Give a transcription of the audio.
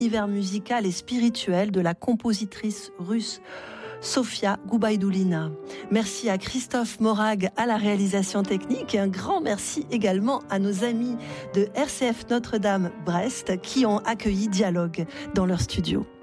l'univers musical et spirituel de la compositrice russe Sofia Goubaïdoulina. Merci à Christophe Morag à la réalisation technique et un grand merci également à nos amis de RCF Notre-Dame Brest qui ont accueilli Dialogue dans leur studio.